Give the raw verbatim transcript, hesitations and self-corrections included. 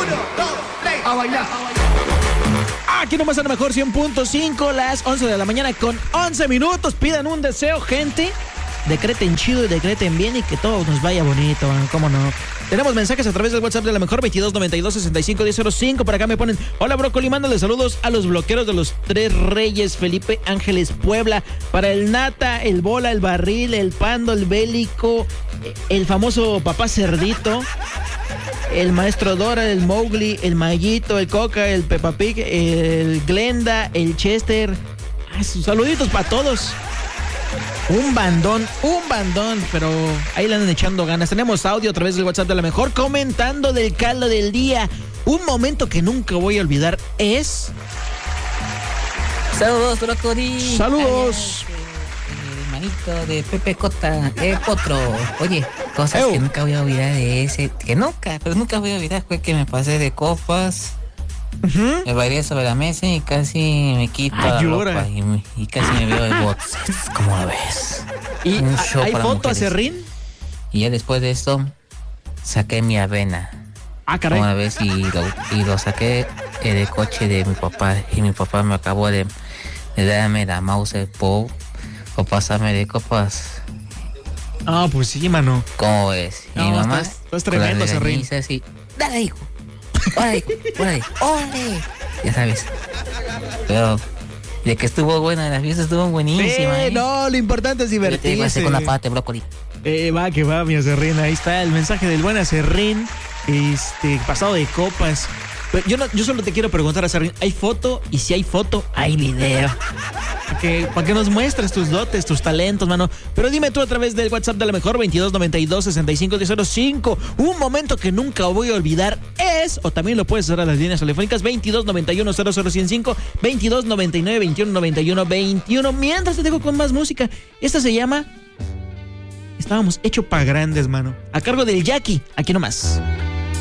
A bailar. Aquí nomás a lo mejor cien punto cinco, las once de la mañana con once minutos. Pidan un deseo, gente. Decreten chido y decreten bien y que todo nos vaya bonito, ¿cómo no? Tenemos mensajes a través del WhatsApp de la mejor, veintidós noventa y dos sesenta y cinco diez cero cinco. Por acá me ponen: hola Brócoli, mándale saludos a los bloqueros de los Tres Reyes, Felipe Ángeles, Puebla. Para el Nata, el Bola, el Barril, el Pando, el Bélico, el famoso Papá Cerdito, el Maestro Dora, el Mowgli, el Mayito, el Coca, el Peppa Pig, el Glenda, el Chester. Ah, sus saluditos para todos. Un bandón, un bandón, pero ahí le andan echando ganas. Tenemos audio a través del WhatsApp de la mejor comentando del caldo del día. Un momento que nunca voy a olvidar es... Saludos, Brócoli. Saludos. El manito de Pepe Cota, eh, Potro. Oye, cosas Ew. que nunca voy a olvidar de ese, que nunca, pero nunca voy a olvidar fue que me pasé de copas. Uh-huh. Me bailé sobre la mesa y casi me quito la ropa y, me, y casi me veo de boxes, como lo ves. ¿Y a, hay foto a Serrín? Y ya después de esto saqué mi avena. Ah, caray. Una vez y lo, y lo saqué eh, del coche de mi papá y mi papá me acabó de, de darme la mouse po, o pasarme de copas. Ah, pues sí, mano. ¿Cómo ves? Y no, mi mamá estás, estás tremendo, Serrín. Así, dale, hijo. ¡Órale, órale, órale! Ya sabes. Pero de que estuvo buena, la fiesta estuvo buenísima. Eh, ¿eh? No, lo importante es divertirse. Va a ser con la pata, Brócoli. Eh, va que va, mi Serrín. Ahí está el mensaje del buen Serrín. Este, pasado de copas. Pero yo, no, yo solo te quiero preguntar a Serrín, ¿hay foto? Y si hay foto, hay video. Para que, para que nos muestres tus dotes, tus talentos, mano. Pero dime tú a través del WhatsApp de la mejor, veintidós noventa y dos sesenta y cinco diez cero cinco. Un momento que nunca voy a olvidar es, o también lo puedes hacer a las líneas telefónicas, veintidós noventa y uno cero cero ciento cinco, veintidós noventa y nueve veintiuno noventa y uno veintiuno. Mientras te dejo con más música. Esta se llama Estábamos hecho pa' grandes, mano. A cargo del Jackie, aquí nomás.